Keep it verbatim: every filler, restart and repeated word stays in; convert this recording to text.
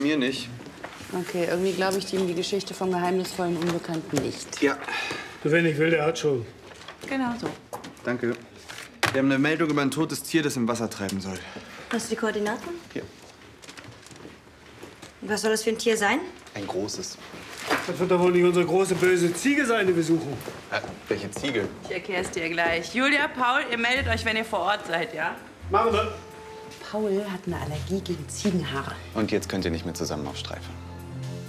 Mir nicht. Okay, irgendwie glaube ich ihm die Geschichte vom geheimnisvollen Unbekannten nicht. Ja. Wer nicht will, der hat schon. Genau so. Danke. Wir haben eine Meldung über ein totes Tier, das im Wasser treiben soll. Hast du die Koordinaten? Hier. Und was soll das für ein Tier sein? Ein großes. Das wird doch wohl nicht unsere große böse Ziege sein, die wir suchen. Äh, welche Ziege? Ich erkläre es dir gleich. Julia, Paul, ihr meldet euch, wenn ihr vor Ort seid, ja? Machen wir. Paul hat eine Allergie gegen Ziegenhaare. Und jetzt könnt ihr nicht mehr zusammen auf Streife.